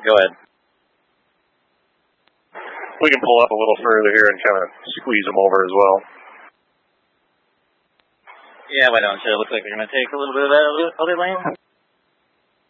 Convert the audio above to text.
Go ahead. We can pull up a little further here and kind of squeeze them over as well. Yeah, why don't you? It looks like they're going to take a little bit of that other lane.